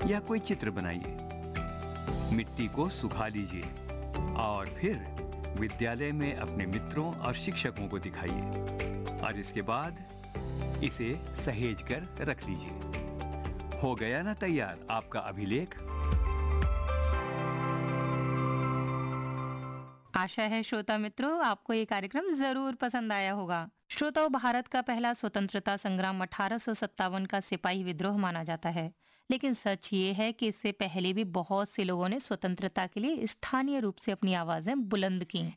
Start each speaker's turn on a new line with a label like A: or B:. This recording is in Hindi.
A: या कोई चित्र बनाइए। मिट्टी को सुखा लीजिए और फिर विद्यालय में अपने मित्रों और शिक्षकों को दिखाइए और इसके बाद इसे सहेज कर रख लीजिए। हो गया ना तैयार आपका अभिलेख।
B: आशा है श्रोता मित्रों आपको ये कार्यक्रम जरूर पसंद आया होगा। श्रोताओं, भारत का पहला स्वतंत्रता संग्राम 1857 का सिपाही विद्रोह माना जाता है, लेकिन सच ये है कि इससे पहले भी बहुत से लोगों ने स्वतंत्रता के लिए स्थानीय रूप से अपनी आवाजें बुलंद की।